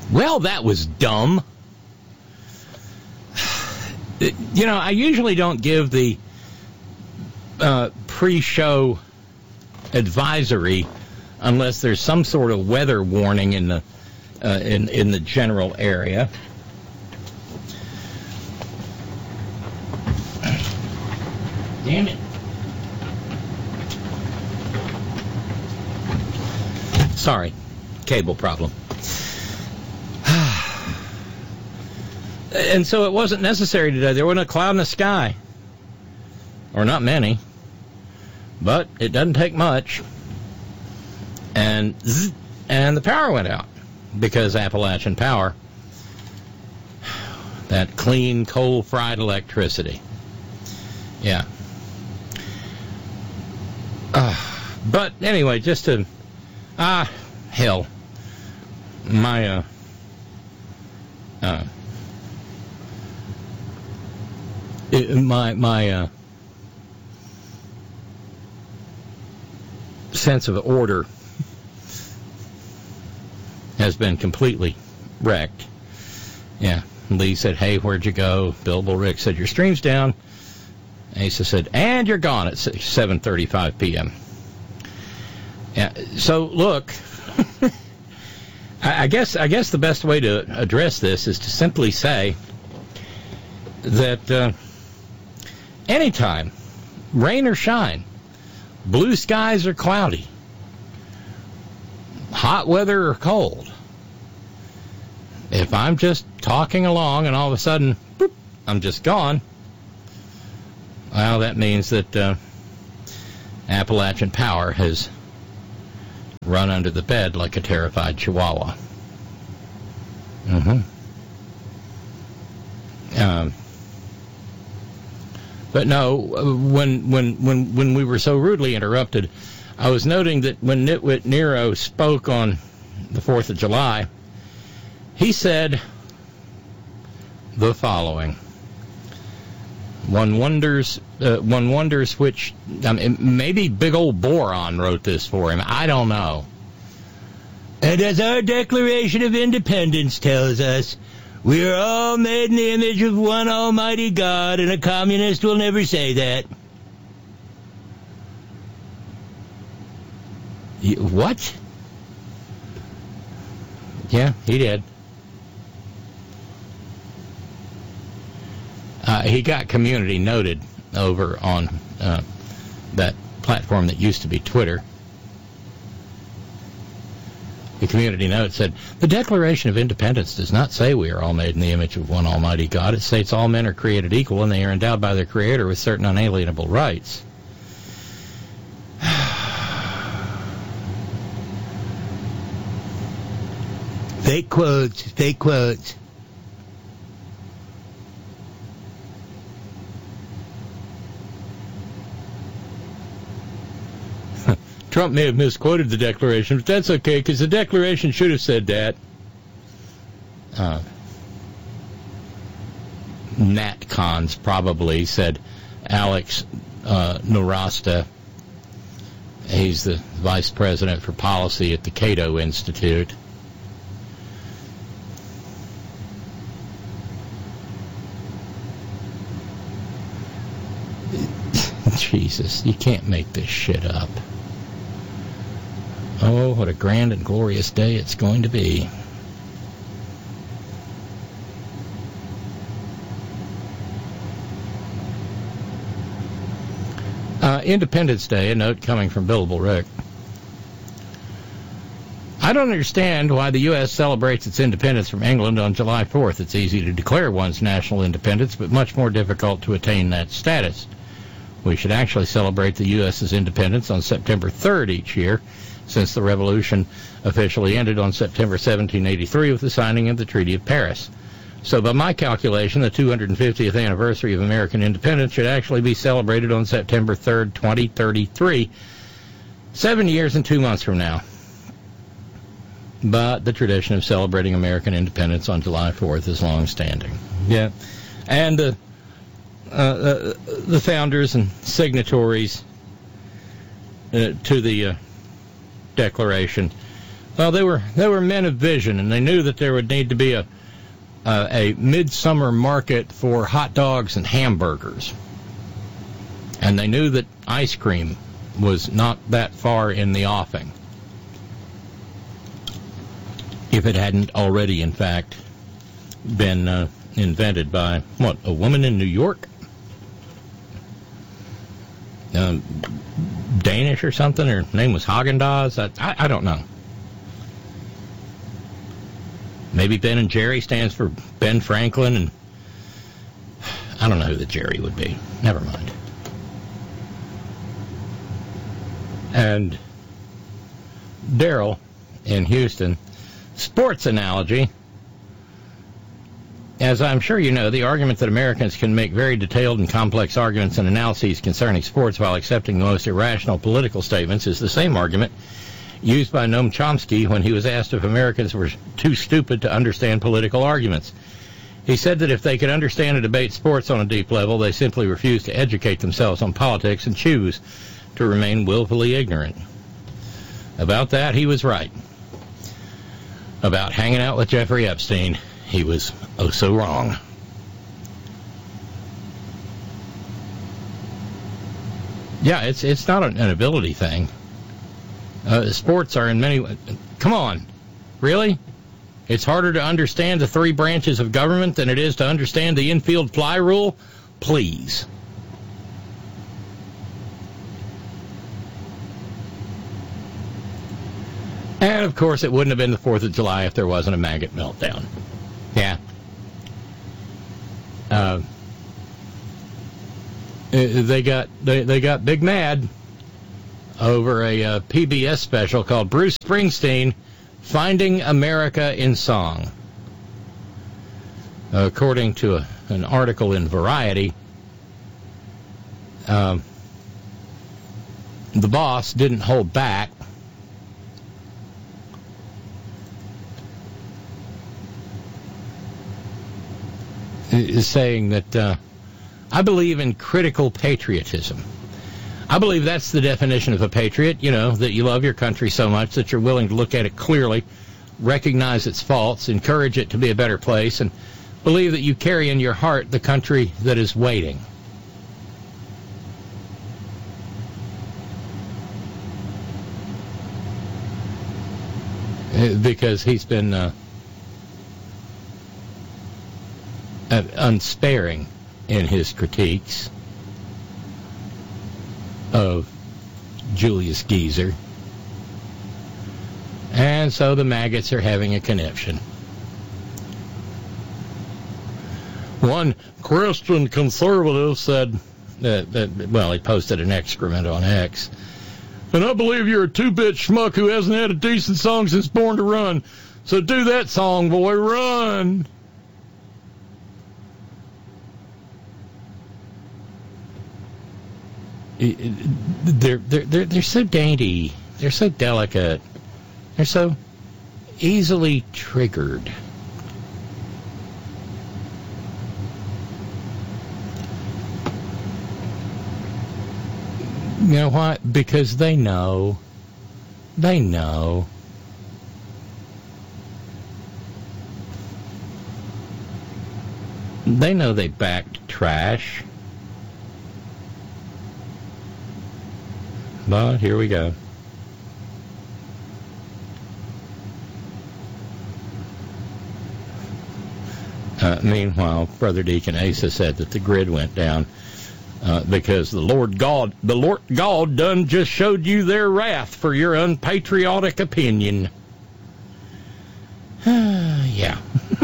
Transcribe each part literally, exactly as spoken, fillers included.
Well, that was dumb. You know, I usually don't give the uh, pre-show advisory unless there's some sort of weather warning in the uh, in in the general area. Damn it. Sorry, cable problem. And so it wasn't necessary today. There wasn't a cloud in the sky. Or not many. But it doesn't take much. And zzz, and the power went out. Because Appalachian Power. That clean, coal-fried electricity. Yeah. Uh, but anyway, just to... Ah, hell. My, uh... Uh... My my uh, sense of order has been completely wrecked. Yeah, Lee said, "Hey, where'd you go?" Billable Rick said, "Your stream's down." Asa said, "And you're gone at seven thirty-five p.m. Yeah. So look, I, I guess I guess the best way to address this is to simply say that. Uh, Anytime, rain or shine, blue skies or cloudy, hot weather or cold, if I'm just talking along and all of a sudden, boop, I'm just gone, well, that means that uh, Appalachian Power has run under the bed like a terrified chihuahua. Mm-hmm. Um... But no, when when when when we were so rudely interrupted, I was noting that when Nitwit Nero spoke on the fourth of July, he said the following. One wonders, uh, one wonders which, I mean, maybe big old Boron wrote this for him. I don't know. And as our Declaration of Independence tells us, we are all made in the image of one almighty God, and a communist will never say that. You, what? Yeah, he did. Uh, he got community noted over on uh, that platform that used to be Twitter. The community note said, the Declaration of Independence does not say we are all made in the image of one almighty God. It states all men are created equal and they are endowed by their Creator with certain unalienable rights. Fake quotes, fake quotes. Trump may have misquoted the Declaration, but that's okay, because the Declaration should have said that. Uh, NatCons probably said Alex uh, Nowrasteh. He's the vice president for policy at the Cato Institute. Jesus, you can't make this shit up. Oh, what a grand and glorious day it's going to be. Uh, Independence Day, a note coming from Billable Rick. I don't understand why the U S celebrates its independence from England on July fourth. It's easy to declare one's national independence, but much more difficult to attain that status. We should actually celebrate the U S's independence on September third each year, since the revolution officially ended on September seventeen eighty-three with the signing of the Treaty of Paris. So by my calculation, the two hundred fiftieth anniversary of American independence should actually be celebrated on September third, twenty thirty-three, seven years and two months from now. But the tradition of celebrating American independence on July fourth is long-standing. Yeah, and the uh, uh, the founders and signatories uh, to the uh, Declaration Well, they were they were men of vision, and they knew that there would need to be a uh, a midsummer market for hot dogs and hamburgers, and they knew that ice cream was not that far in the offing, if it hadn't already, in fact, been uh, invented by what, a woman in New York, um, Danish or something. Her name was Haagen-Dazs. I, I, I don't know. Maybe Ben and Jerry stands for Ben Franklin, and I don't know who the Jerry would be. Never mind. And Daryl in Houston, sports analogy. As I'm sure you know, the argument that Americans can make very detailed and complex arguments and analyses concerning sports while accepting the most irrational political statements is the same argument used by Noam Chomsky when he was asked if Americans were too stupid to understand political arguments. He said that if they could understand and debate sports on a deep level, they simply refuse to educate themselves on politics and choose to remain willfully ignorant. About that, he was right. About hanging out with Jeffrey Epstein, he was oh so wrong. Yeah, it's it's not an ability thing. Uh, sports are in many ways... Come on. Really? It's harder to understand the three branches of government than it is to understand the infield fly rule? Please. And, of course, it wouldn't have been the fourth of July if there wasn't a maggot meltdown. Yeah. Uh, they got they, they got big mad over a uh, P B S special called Bruce Springsteen, Finding America in Song. Uh, according to a, an article in Variety, um, the boss didn't hold back. Is saying that uh, I believe in critical patriotism. I believe that's the definition of a patriot, you know, that you love your country so much that you're willing to look at it clearly, recognize its faults, encourage it to be a better place, and believe that you carry in your heart the country that is waiting. Because he's been uh, unsparing in his critiques of Julius Geezer. And so the maggots are having a conniption. One Christian conservative said, that, that, well, he posted an excrement on X, and I believe you're a two-bit schmuck who hasn't had a decent song since Born to Run. So do that song, boy, run! They're, they're, they're, they're so dainty. They're so delicate. They're so easily triggered. You know why? Because they know. They know. They know they backed trash. But here we go. Uh, meanwhile, Brother Deacon Asa said that the grid went down uh, because the Lord God, the Lord God done just showed you their wrath for your unpatriotic opinion. Yeah.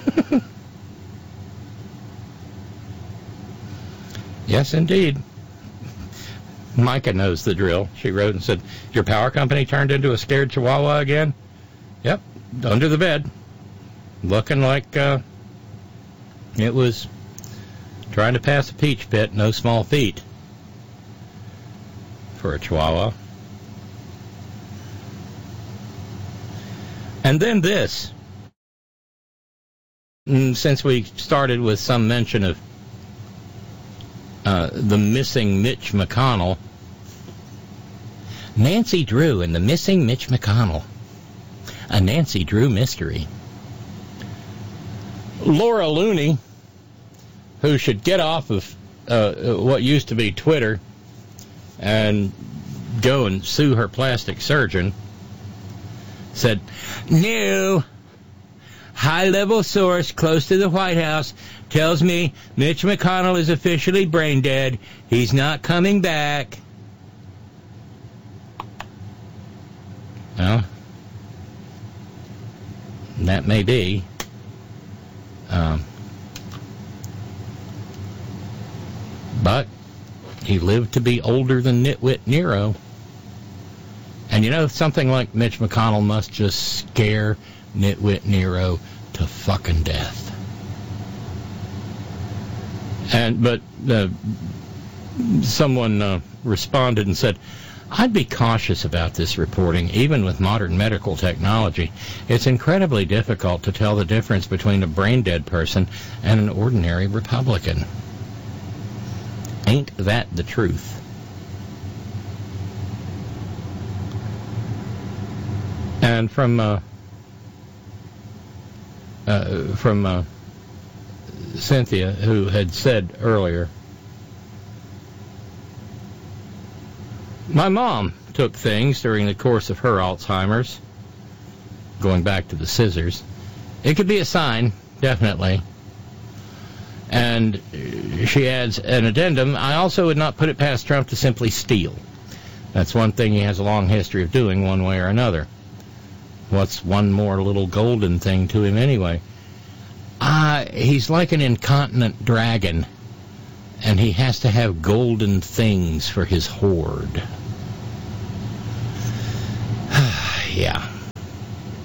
Yes, indeed. Micah knows the drill. She wrote and said, your power company turned into a scared chihuahua again? Yep, under the bed. Looking like uh, it was trying to pass a peach pit, no small feat for a chihuahua. And then this. Since we started with some mention of uh, the missing Mitch McConnell, Nancy Drew and the missing Mitch McConnell. a Nancy Drew mystery. Laura Looney, who should get off of uh, what used to be Twitter and go and sue her plastic surgeon, said, "No, high-level source close to the White House tells me Mitch McConnell is officially brain dead. He's not coming back." Well, that may be. Um, but he lived to be older than Nitwit Nero. And you know, something like Mitch McConnell must just scare Nitwit Nero to fucking death. And but uh, someone uh, responded and said, "I'd be cautious about this reporting, even with modern medical technology. It's incredibly difficult to tell the difference between a brain-dead person and an ordinary Republican." Ain't that the truth? And from uh, uh, from uh, Cynthia, who had said earlier, "My mom took things during the course of her Alzheimer's," going back to the scissors. "It could be a sign, definitely." And she adds an addendum, "I also would not put it past Trump to simply steal. That's one thing he has a long history of doing one way or another. What's one more little golden thing to him anyway? Ah, uh, he's like an incontinent dragon, and he has to have golden things for his hoard." Yeah.